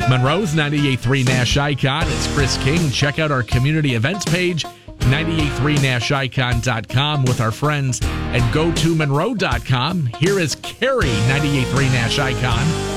Monroe's 98.3 Nash Icon. It's Chris King. Check out our community events page, 983nashicon.com, with our friends at GoToMonroe.com. Here is Carrie, 98.3 Nash Icon.